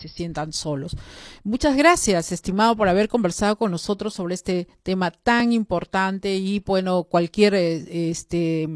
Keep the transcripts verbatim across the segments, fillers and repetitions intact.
se sientan solos. Muchas gracias, estimado, por haber conversado con nosotros sobre este tema tan importante y bueno, cualquier este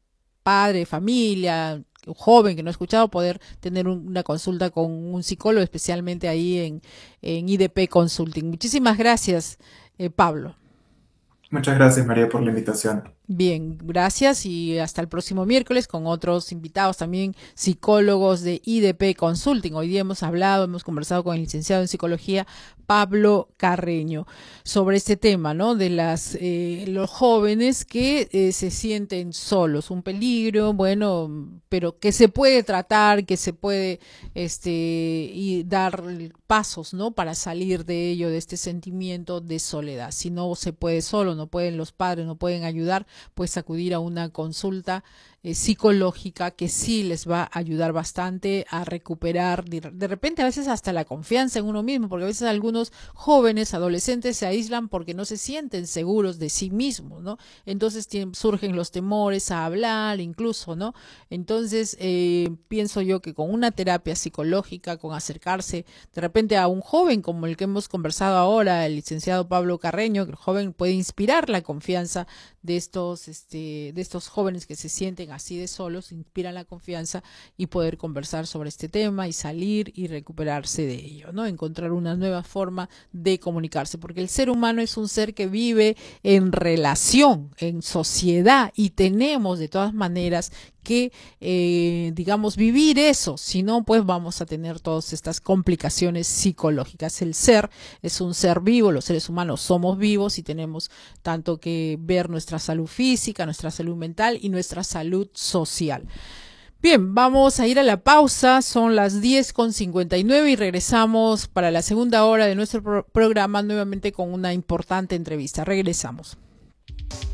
padre, familia, joven que no ha escuchado, poder tener un, una consulta con un psicólogo, especialmente ahí en, en I D P Consulting. Muchísimas gracias, eh, Pablo. Muchas gracias, María, por la invitación. Bien, gracias y hasta el próximo miércoles con otros invitados también psicólogos de I D P Consulting. Hoy día hemos hablado, hemos conversado con el licenciado en psicología Pablo Carreño sobre este tema, ¿no? De las eh, los jóvenes que eh, se sienten solos, un peligro, bueno, pero que se puede tratar, que se puede este y dar pasos, ¿no? Para salir de ello, de este sentimiento de soledad. Si no se puede solo, no pueden los padres, no pueden ayudar, pues acudir a una consulta eh, psicológica que sí les va a ayudar bastante a recuperar de, de repente a veces hasta la confianza en uno mismo, porque a veces algunos jóvenes, adolescentes se aíslan porque no se sienten seguros de sí mismos, ¿no? Entonces tienen, surgen los temores a hablar incluso, ¿no? Entonces eh, pienso yo que con una terapia psicológica, con acercarse de repente a un joven como el que hemos conversado ahora, el licenciado Pablo Carreño, que el joven puede inspirar la confianza de estos, este, de estos jóvenes que se sienten así de solos, inspiran la confianza y poder conversar sobre este tema y salir y recuperarse de ello, ¿no? Encontrar una nueva forma de comunicarse, porque el ser humano es un ser que vive en relación, en sociedad, y tenemos de todas maneras que, eh, digamos, vivir eso, si no, pues vamos a tener todas estas complicaciones psicológicas. El ser es un ser vivo, los seres humanos somos vivos y tenemos tanto que ver nuestra salud física, nuestra salud mental y nuestra salud social. Bien, vamos a ir a la pausa, son las diez con cincuenta y nueve y regresamos para la segunda hora de nuestro pro programa nuevamente con una importante entrevista. Regresamos.